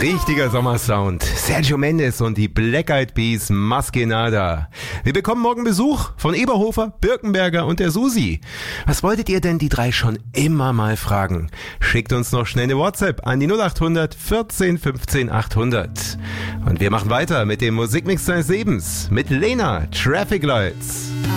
Richtiger Sommersound. Sergio Mendes und die Black Eyed Peas Maskenada. Wir bekommen morgen Besuch von Eberhofer, Birkenberger und der Susi. Was wolltet ihr denn die drei schon immer mal fragen? Schickt uns noch schnell eine WhatsApp an die 0800 14 15 800. Und wir machen weiter mit dem Musikmix seines Lebens mit Lena, Traffic Lights.